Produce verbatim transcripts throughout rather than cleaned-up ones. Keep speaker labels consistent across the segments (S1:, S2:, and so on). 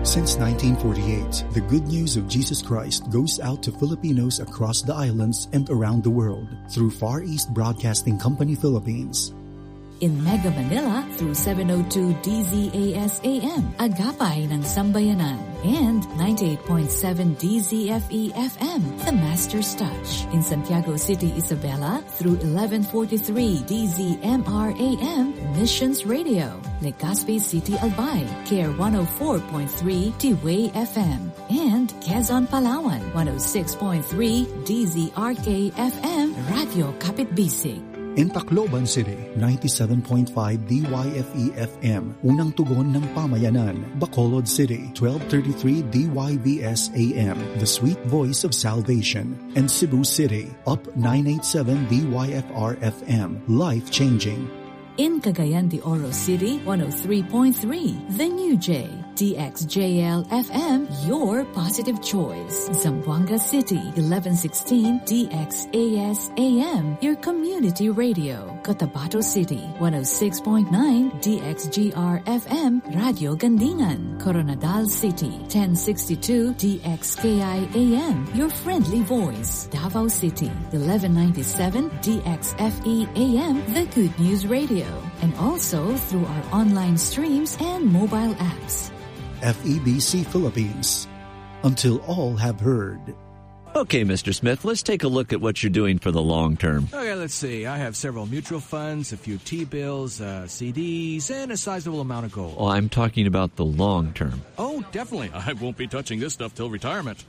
S1: Since nineteen forty-eight, the good news of Jesus Christ goes out to Filipinos across the islands and around the world through Far East Broadcasting Company Philippines.
S2: In Mega Manila through seven oh two D Z A S A M, Agapay ng Sambayanan, and ninety-eight point seven D Z F E F M, The Master's Touch. In Santiago City, Isabela through eleven forty-three D Z M R A M, Missions Radio. Legazpi City, Albay, K R one oh four point three T-Way F M, and Quezon, Palawan, one oh six point three D Z R K F M, Radio Kapitbisig.
S1: In Tacloban City, ninety-seven point five D Y F E F M, Unang Tugon ng Pamayanan. Bacolod City, twelve thirty-three D Y V S A M, The Sweet Voice of Salvation. And Cebu City, Up nine eighty-seven D Y F R F M, Life Changing.
S2: In Cagayan de Oro City, one oh three point three, The New J, D X J L F M, your positive choice. Zamboanga City, eleven sixteen D X A S A M, your community radio. Cotabato City, one oh six point nine D X G R F M, Radio Gandingan. Coronadal City, ten sixty-two D X K I A M, your friendly voice. Davao City, eleven ninety-seven D X F E A M, the Good News Radio. And also through our online streams and mobile apps.
S1: F E B C Philippines. Until all have heard.
S3: Okay, Mister Smith, let's take a look at what you're doing for the long term.
S4: Okay, let's see. I have several mutual funds, a few T-bills, uh, C Ds, and a sizable amount of gold.
S3: Oh, I'm talking about the long term.
S4: Oh, definitely. I won't be touching this stuff till retirement.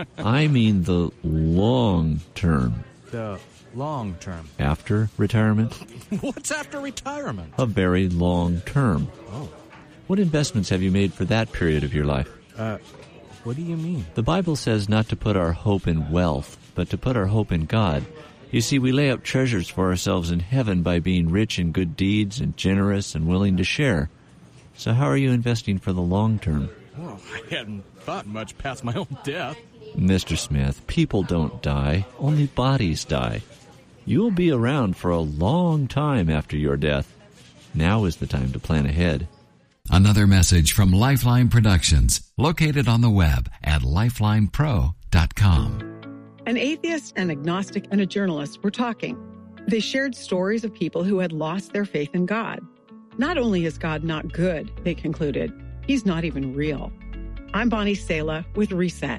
S3: I mean the long term.
S4: The long term.
S3: After retirement?
S4: What's after retirement?
S3: A very long term.
S4: Oh.
S3: What investments have you made for that period of your life?
S4: Uh, what do you mean?
S3: The Bible says not to put our hope in wealth, but to put our hope in God. You see, we lay up treasures for ourselves in heaven by being rich in good deeds and generous and willing to share. So how are you investing for the long term?
S4: Well, I hadn't thought much past my own death.
S3: Mister Smith, people don't die, only bodies die. You'll be around for a long time after your death. Now is the time to plan ahead.
S5: Another message from Lifeline Productions, located on the web at lifeline pro dot com.
S6: An atheist, an agnostic, and a journalist were talking. They shared stories of people who had lost their faith in God. Not only is God not good, they concluded, he's not even real. I'm Bonnie Sala with Reset.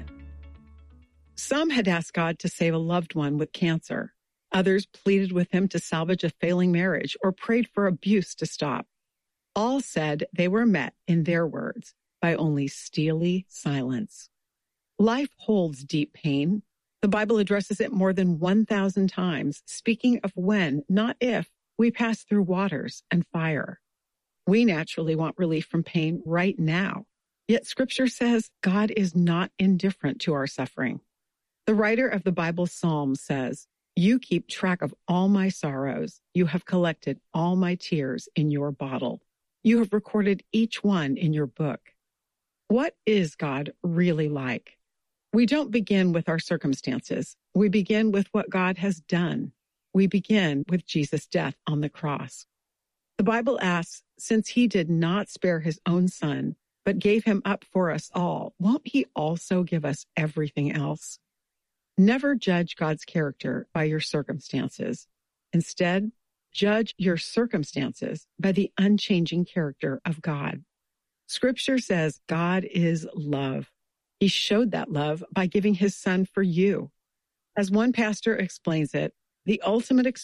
S6: Some had asked God to save a loved one with cancer. Others pleaded with him to salvage a failing marriage or prayed for abuse to stop. All said they were met, in their words, by only steely silence. Life holds deep pain. The Bible addresses it more than one thousand times, speaking of when, not if, we pass through waters and fire. We naturally want relief from pain right now. Yet Scripture says God is not indifferent to our suffering. The writer of the Bible Psalms says, "You keep track of all my sorrows. You have collected all my tears in your bottle. You have recorded each one in your book." What is God really like? We don't begin with our circumstances. We begin with what God has done. We begin with Jesus' death on the cross. The Bible asks, since he did not spare his own son, but gave him up for us all, won't he also give us everything else? Never judge God's character by your circumstances. Instead, judge your circumstances by the unchanging character of God. Scripture says God is love. He showed that love by giving his son for you. As one pastor explains it, the ultimate experience